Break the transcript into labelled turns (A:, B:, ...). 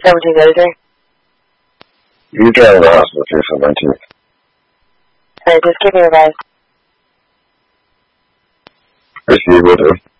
A: 1733.
B: You drive to the hospital here for 19th.
A: Alright, just give me a ride.
B: Receive, will do.